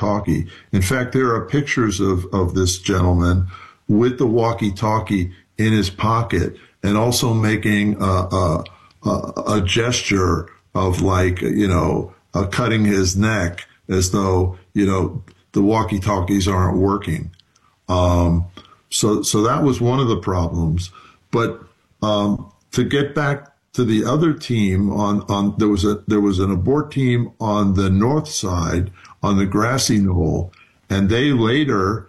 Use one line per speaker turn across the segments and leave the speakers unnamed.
walkie-talkie. In fact, there are pictures of this gentleman with the walkie-talkie in his pocket and also making a gesture of cutting his neck as though, the walkie-talkies aren't working. So that was one of the problems. But to get back to the other team, there was an abort team on the north side on the grassy knoll, and they later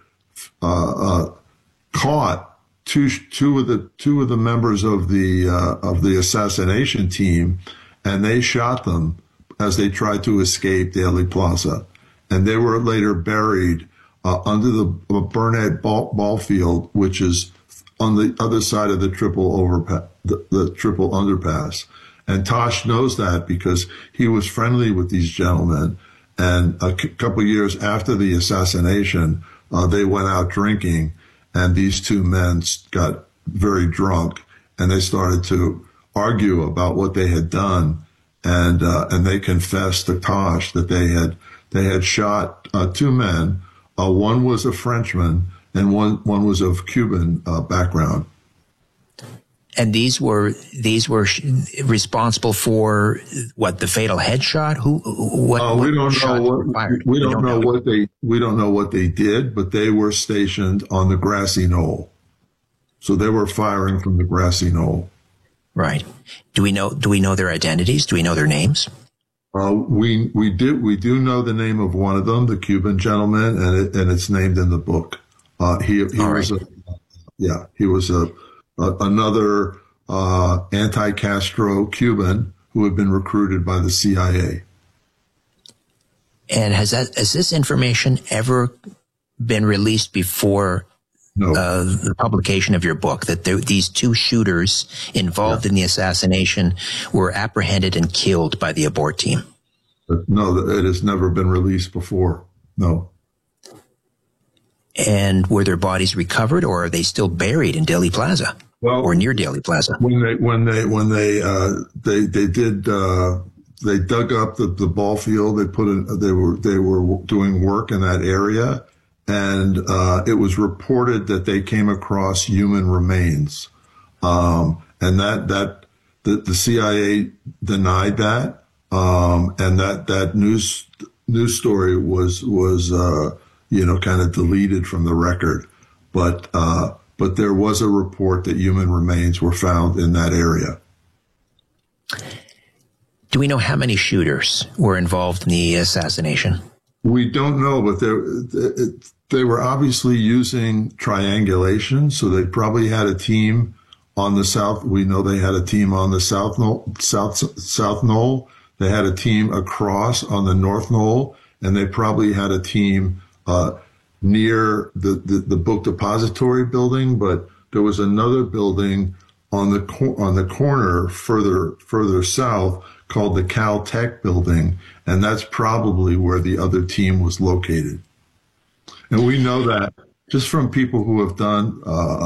caught two of the members of the assassination team, and they shot them as they tried to escape Dealey Plaza, and they were later buried under the Burnett ball field, which is on the other side of the triple underpass. And Tosh knows that because he was friendly with these gentlemen. And a couple of years after the assassination, they went out drinking, and these two men got very drunk, and they started to argue about what they had done. And they confessed to Tosh that they had shot two men. One was a Frenchman, and one was of Cuban background.
And these were responsible for what, the fatal headshot?
We don't know what they did, but they were stationed on the grassy knoll, so they were firing from the grassy knoll.
Right. Do we know their identities? Do we know their names?
We do know the name of one of them, the Cuban gentleman, and it's named in the book. He was another anti-Castro Cuban who had been recruited by the CIA.
And has this information ever been released before?
No.
The publication of your book, that these two shooters involved in the assassination were apprehended and killed by the abort team?
No, it has never been released before. No.
And were their bodies recovered, or are they still buried in Dealey Plaza, or near Dealey Plaza?
When they dug up the ball field, they were doing work in that area. And it was reported that they came across human remains, and that the CIA denied that, and that news story was kind of deleted from the record, but there was a report that human remains were found in that area.
Do we know how many shooters were involved in the assassination?
We don't know, but they were obviously using triangulation, so they probably had a team on the south. We know they had a team on the south knoll. They had a team across on the north knoll, and they probably had a team near the book depository building. But there was another building on the corner further south called the Caltech building, and that's probably where the other team was located. And we know that just from people who have done,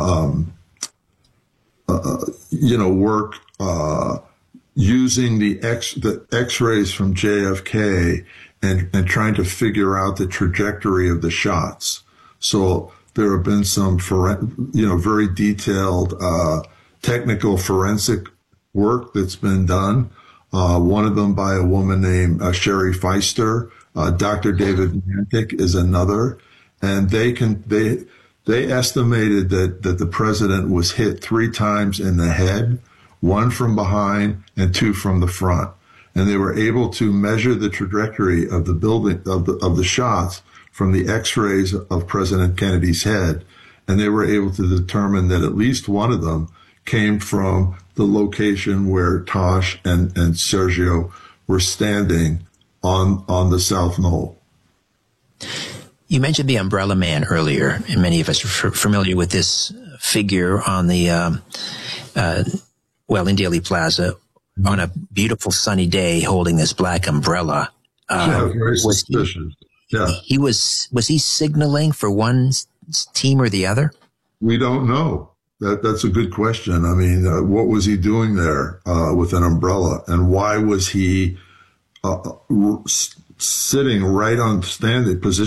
work using the X-rays from JFK and trying to figure out the trajectory of the shots. So there have been some, very detailed technical forensic work that's been done. One of them by a woman named Sherry Feister. Dr. David Mantic is another. And they estimated that the president was hit 3 times in the head, 1 from behind and 2 from the front. And they were able to measure the trajectory of the building of the shots from the X-rays of President Kennedy's head. And they were able to determine that at least one of them came from the location where Tosh and Sergio were standing on the South Knoll.
You mentioned the Umbrella Man earlier, and many of us are familiar with this figure on the, in Dealey Plaza, on a beautiful sunny day holding this black umbrella.
Very suspicious.
Was he signaling for one team or the other?
We don't know. That's a good question. I mean, what was he doing there with an umbrella, and why was he sitting right on standing position?